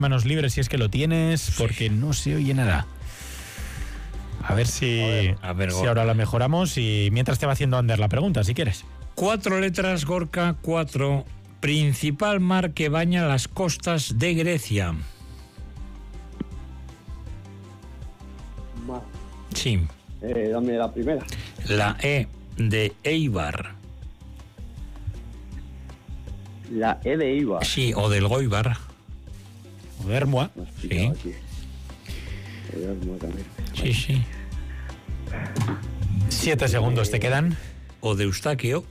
manos libres si es que lo tienes, porque no se oye nada. A ver si ahora la mejoramos y mientras te va haciendo Ander la pregunta, si quieres. 4 letras, Gorka, 4. Principal mar que baña las costas de Grecia. Mar. Sí. Dame la primera. La E de Eibar. La E de Eibar. Sí, o del Goibar. O de Ermua. Sí. Sí, sí. 7 segundos te quedan. O de Eustaquio.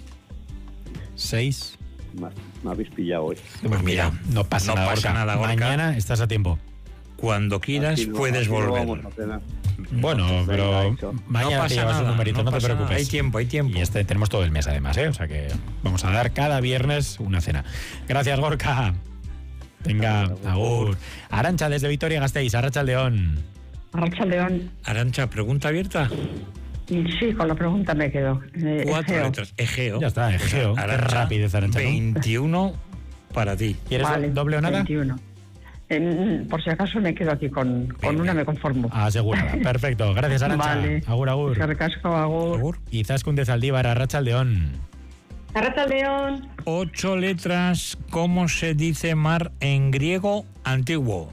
6. Me habéis pillado hoy. Pues mira, no pasa nada, Gorka. Mañana estás a tiempo. Cuando quieras puedes volver. Bueno, pero mañana te llevas un numerito, no te preocupes. Hay tiempo. Y tenemos todo el mes además, o sea que vamos a dar cada viernes una cena. Gracias, Gorka. Venga, agur. Arantxa desde Vitoria-Gasteiz, Arratsaldeon. Arratsaldeon. Arantxa, ¿pregunta abierta? Sí, con la pregunta me quedo. 4 letras. Egeo. Ya está, Egeo. Qué rapidez, Arantxa. 21 para ti. ¿Quieres doble o nada? 21. Por si acaso me quedo aquí con una, me conformo. Asegurada. Perfecto. Gracias, Arantxa. Vale. Agur, agur. Recasco, agur. Y Zaskun de Zaldívar, Arratsaldeon. Arratsaldeon. 8 letras. ¿Cómo se dice mar en griego antiguo?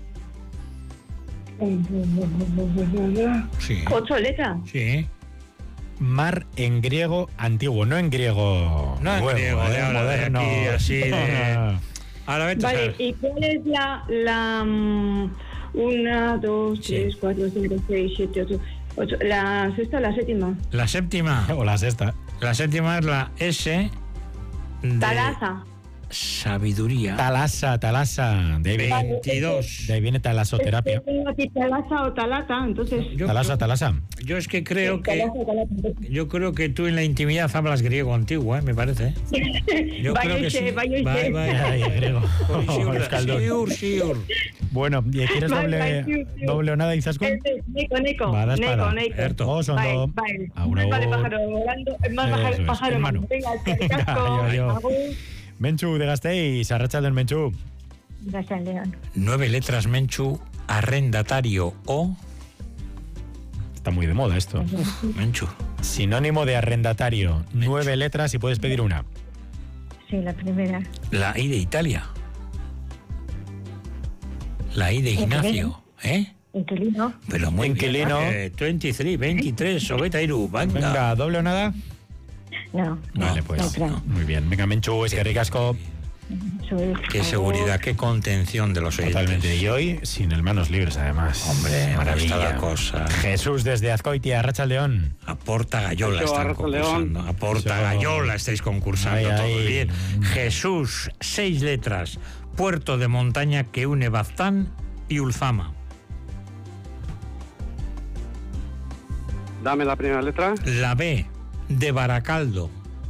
Sí. 8 letras. Sí. Mar en griego antiguo, no en griego. No en griego, moderno. De aquí, así de... Ahora vete a Vale, saber. ¿y cuál es la 1, 2, 3, 4, 5, 6, 7, 8? ¿La sexta o la séptima? La séptima. O la sexta. La séptima es la S de Talasa. sabiduría. Talasa. De ahí 22. De ahí viene talasoterapia. Tengo aquí talasa o talata, entonces... Talasa. Yo es que creo Sí, que... talasa. Yo creo que tú en la intimidad hablas griego antiguo, me parece. Yo creo que sí. Vaya, griego. Siur. Bueno, ¿quieres doble o nada, Izaskun? Neko. Bada espada. Erto. Osondo. Vale. Agur, Vale, agur. pájaro volando. Es más Eso es, pájaro hermano. volando. Venga, casco. Yo. Menchu de Gasteiz, Arratsaldeon, Menchu. Arratsaldeon. 9 letras, Menchu, arrendatario o... Está muy de moda esto. Menchu. Sinónimo de arrendatario. 9 letras y puedes pedir una. Sí, la primera. La I de Italia. La I de Ignacio. Inquilino. Pero muy Inquilino. bien. 23, 23, Sobetairu. Venga, ¿doble o nada? No. Vale, pues. Muy bien. Venga, Menchu, es que ricasco. Qué seguridad, qué contención de los oyentes. Totalmente. Y hoy sin el manos libres, además. Hombre, maravilla. la cosa. Jesús desde Azcoitia, Arratsaldeon. A Porta Gallola están concursando. A Porta Gallola estáis concursando todos bien. Jesús, 6 letras. Puerto de montaña que une Baztán y Ulzama. Dame la primera letra. La B de Baracaldo.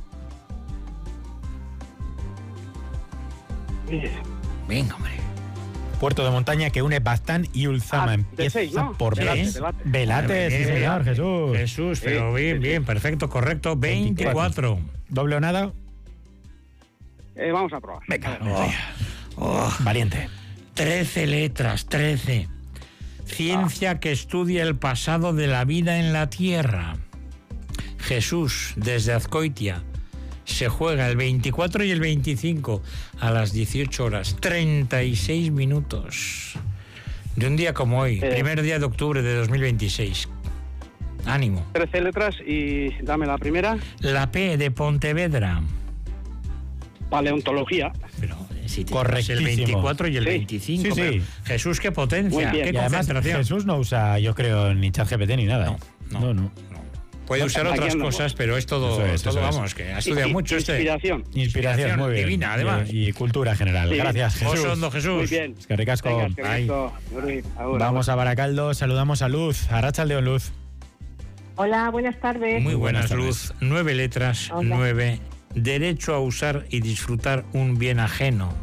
Venga, hombre. Puerto de montaña que une Baztán y Ulzama. Empieza 6, ¿no? por Velate. Velate, sí, señor, Jesús. Jesús, pero bien, perfecto, correcto. 24. ¿Doble o nada? Vamos a probar. Venga. Valiente. 13 letras, 13. Ciencia que estudia el pasado de la vida en la Tierra. Jesús, desde Azcoitia. Se juega el 24 y el 25 a las 18 horas, 36 minutos. De un día como hoy, primer día de octubre de 2026. Ánimo. 13 letras y dame la primera. La P de Pontevedra. Paleontología. Pero si correctísimo. El 24 y el 25. Sí. Jesús, qué potencia, qué y además, concentración. Jesús no usa, yo creo, ni ChatGPT ni nada. No. Puede usar otras cosas, pero es todo, vamos, que ha estudiado mucho. Inspiración, muy bien. Divina, además. Y cultura general. Sí. Gracias, Jesús. Osondo, Jesús. Muy bien. Es que ricasco. Vamos a Baracaldo, saludamos a Luz. Arratsaldeon, Luz. Hola, buenas tardes. Muy buenas, Luz. 9 letras, Hola. 9. Derecho a usar y disfrutar un bien ajeno.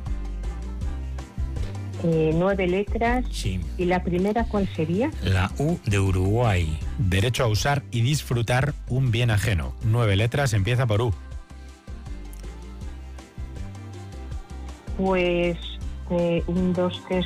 9 letras. Sí. ¿Y la primera cuál sería? La U de Uruguay. Derecho a usar y disfrutar un bien ajeno. 9 letras, empieza por U. Pues 1, 2, 3,